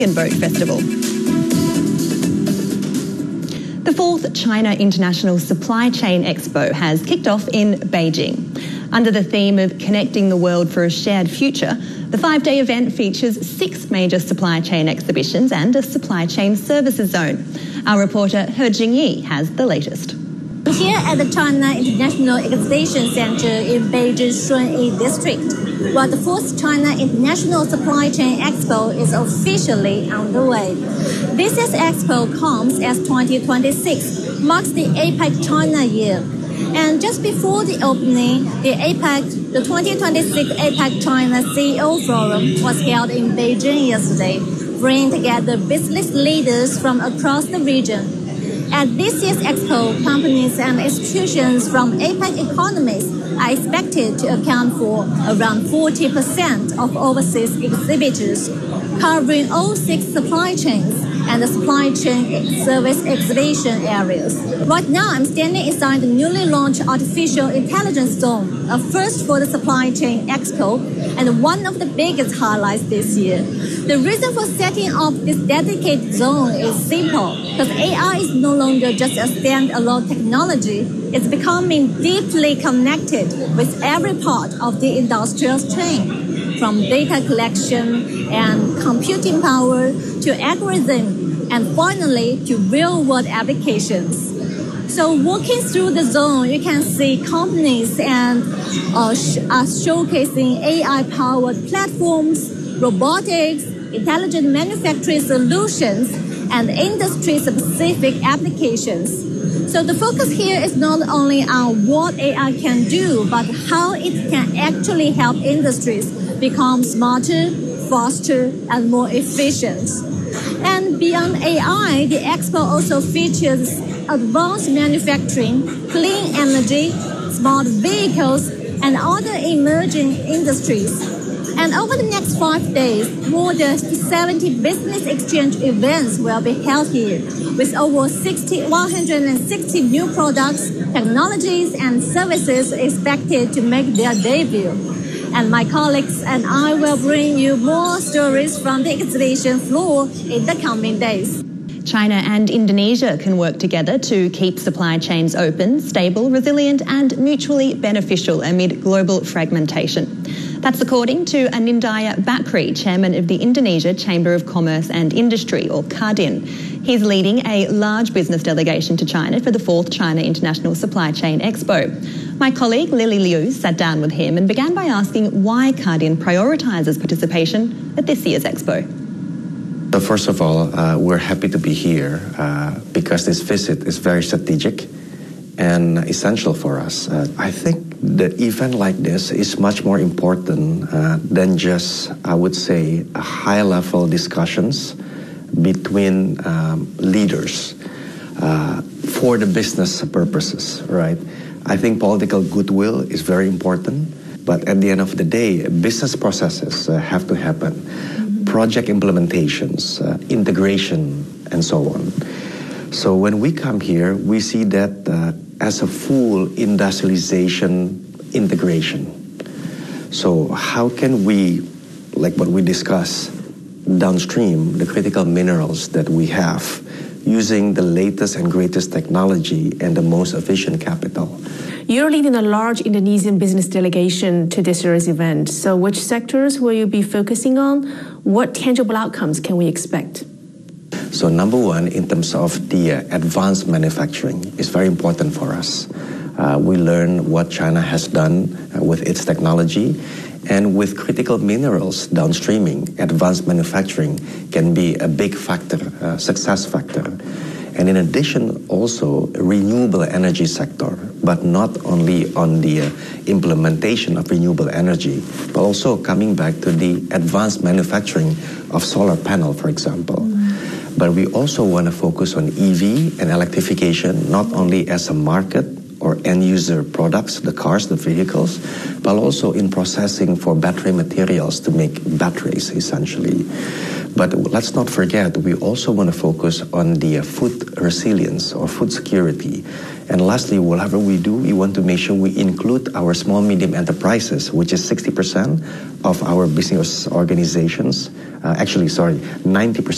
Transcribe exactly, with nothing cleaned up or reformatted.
Boat Festival. The fourth China International Supply Chain Expo has kicked off in Beijing. Under the theme of connecting the world for a shared future, the five-day event features six major supply chain exhibitions and a supply chain services zone. Our reporter He Jingyi has the latest. Here at the China International Exhibition Center in Beijing's Shunyi District, while the fourth China International Supply Chain Expo is officially underway. This year's expo comes as twenty twenty-six marks the APEC China year. And just before the opening, the APEC, the twenty twenty-six APEC China C E O Forum was held in Beijing yesterday, bringing together business leaders from across the region. At this year's expo, companies and institutions from APEC economies are expected to account for around forty percent of overseas exhibitors, covering all six supply chains and the supply chain service exhibition areas. Right now, I'm standing inside the newly launched Artificial Intelligence Zone, a first for the Supply Chain Expo and one of the biggest highlights this year. The reason for setting up this dedicated zone is simple, because A I is no longer just a standalone technology. It's becoming deeply connected with every part of the industrial chain, from data collection and computing power to algorithm, and finally to real-world applications. So walking through the zone, you can see companies and uh, sh- are showcasing A I-powered platforms, robotics, intelligent manufacturing solutions, and industry-specific applications. So the focus here is not only on what A I can do, but how it can actually help industries become smarter, faster, and more efficient. And beyond A I, the expo also features advanced manufacturing, clean energy, smart vehicles, and other emerging industries. And over the next five days, more than seventy business exchange events will be held here, with over one hundred sixty new products, technologies, and services expected to make their debut. And my colleagues and I will bring you more stories from the exhibition floor in the coming days. China and Indonesia can work together to keep supply chains open, stable, resilient, and mutually beneficial amid global fragmentation. That's according to Anindya Bakri, chairman of the Indonesia Chamber of Commerce and Industry, or Kadin. He's leading a large business delegation to China for the fourth China International Supply Chain Expo. My colleague Lily Liu sat down with him and began by asking why Kadin prioritises participation at this year's expo. So first of all, uh, we're happy to be here uh, because this visit is very strategic and essential for us. Uh, I think the event like this is much more important uh, than just, I would say, a high-level discussions between um, leaders uh, for the business purposes, right? I think political goodwill is very important, but at the end of the day, business processes uh, have to happen. Mm-hmm. Project implementations, uh, integration, and so on. So when we come here, we see that uh, as a full industrialization integration. So how can we, like what we discuss, downstream the critical minerals that we have using the latest and greatest technology and the most efficient capital? You're leading a large Indonesian business delegation to this year's event. So which sectors will you be focusing on? What tangible outcomes can we expect? So number one, in terms of the uh, advanced manufacturing, is very important for us. Uh, we learn what China has done uh, with its technology, and with critical minerals downstreaming, advanced manufacturing can be a big factor, uh, success factor. And in addition, also renewable energy sector, but not only on the uh, implementation of renewable energy, but also coming back to the advanced manufacturing of solar panel, for example. Mm-hmm. But we also want to focus on E V and electrification, not only as a market or end-user products, the cars, the vehicles, but also in processing for battery materials to make batteries, essentially. But let's not forget, we also want to focus on the food resilience or food security. And lastly, whatever we do, we want to make sure we include our small, medium enterprises, which is sixty percent of our business organizations. Uh, actually, sorry, ninety percent.